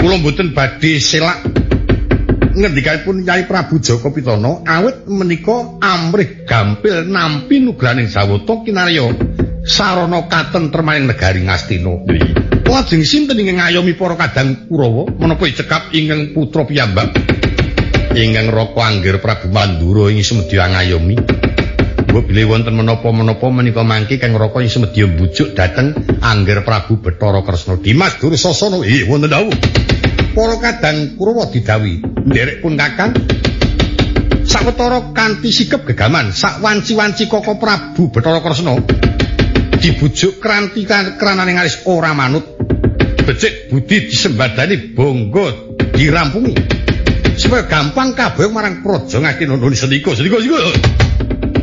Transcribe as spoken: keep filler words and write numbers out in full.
Kula mboten badhe selak ngendikanipun Nyai Prabu Jaka Pitana awit menika amrih gampil nampi nugraning Jawata kinarya sarana katentremaning negari Ngastina. Lajeng sinten ingkang ngayomi para kadang Kurawa menapa cekap ingkang putra piyambak ingkang Raka Angger Prabu Mandura ing semedya ngayomi. Mbok bilih wonten menapa-menapa menika mangke Kang Raka ing semedya mbujuk dhateng Angger Prabu Bathara Kresna. Dimas Dursasana nggih wonten dawuh. Para kadang Kurawa didhawuhi, nderek pun Kakang sawetara kanthi sikep gegaman sak wanci-wanci Kaka Prabu Bathara Kresna dibujuk kranti krananing alis ora manut. Becik budi disembadani bangga dirampungi supaya gampang kabeh marang praja Ngastina Sendika. Sendika sendika.